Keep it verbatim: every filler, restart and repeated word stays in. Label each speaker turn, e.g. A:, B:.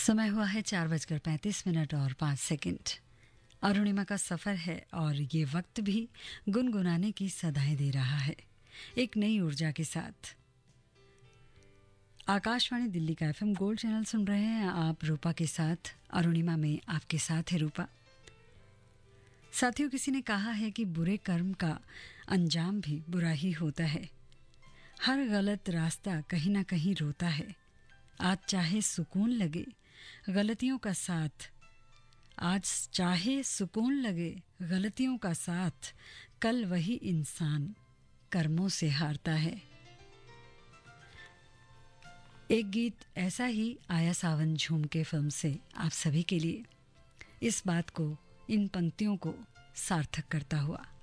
A: समय हुआ है चार बजकर पैंतीस मिनट और पाँच सेकंड। अरुणिमा का सफ़र है और ये वक्त भी गुनगुनाने की सदाएं दे रहा है, एक नई ऊर्जा के साथ। आकाशवाणी दिल्ली का एफएम गोल्ड चैनल सुन रहे हैं आप रूपा के साथ। अरुणिमा में आपके साथ है रूपा। साथियों, किसी ने कहा है कि बुरे कर्म का अंजाम भी बुरा ही होता है। हर गलत रास्ता कहीं ना कहीं रोता है। आज चाहे सुकून लगे गलतियों का साथ, आज चाहे सुकून लगे गलतियों का साथ, कल वही इंसान कर्मों से हारता है। एक गीत ऐसा ही आया सावन झूम के फिल्म से आप सभी के लिए, इस बात को, इन पंक्तियों को सार्थक करता हुआ।